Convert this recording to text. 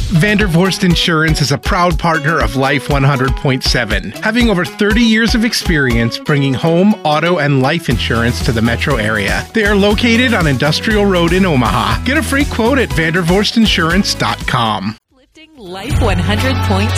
Vandervorst Insurance is a proud partner of Life 100.7, having over 30 years of experience bringing home, auto, and life insurance to the metro area. They are located on Industrial Road in Omaha. Get a free quote at vandervorstinsurance.com. Life 100.7.